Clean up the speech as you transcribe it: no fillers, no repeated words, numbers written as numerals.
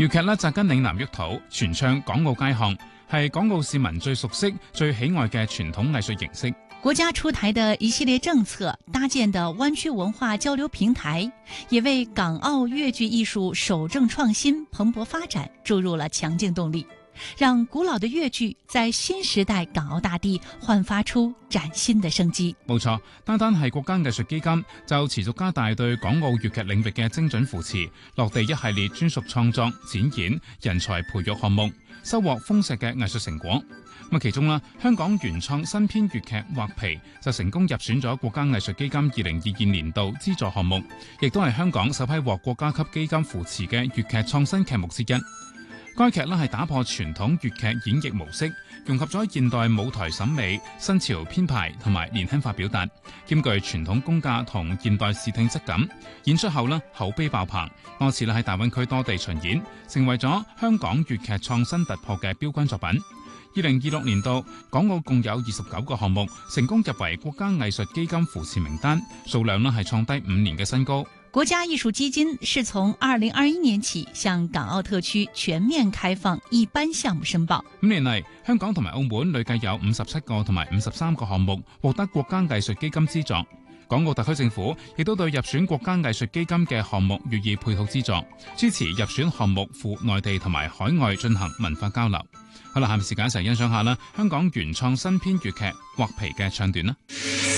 粵劇呢，扎根嶺南沃土，傳唱港澳街巷，係港澳市民最熟悉、最喜愛嘅傳統藝術形式。 國家出台的一系列政策，搭建的灣區文化交流平台，也為港澳粵劇藝術守正創新、蓬勃發展注入了強勁動力，讓古老的粵劇在新時代港澳大地煥發出嶄新的生機。 冇錯，單單係國家藝術基金就持續加大對港澳粵劇領域嘅精準扶持，落地一系列專屬創作、展演、人才培育項目，收穫豐碩嘅藝術成果。咁其中啦，香港原創新編粵劇《畫皮》就成功入選咗國家藝術基金2022年度資助項目，亦都係香港首批獲國家級基金扶持嘅粵劇創新劇目之一。該劇係打破傳統粵劇演繹模式，融合咗現代舞台審美、新潮編排同埋年輕化表達，兼具傳統功架同現代視聽質感。演出後口碑爆棚，多次喺大灣區多地巡演，成為咗香港粵劇創新突破嘅標杆作品。2026年度，港澳共有29個項目成功入圍國家藝術基金扶持名單，數量係創低5年嘅新高。 國家藝術基金是從2021年起向港澳特區全面開放一般項目申報。 5年嚟，香港同埋澳門累計有57個同埋53個項目獲得國家藝術基金資助。港澳特區政府亦都對入選國家藝術基金嘅項目予以配套資助，支持入選項目赴內地同埋海外進行文化交流。好啦，下面時間一齊欣賞下啦，香港原創新編粵劇《畫皮》嘅唱段啦。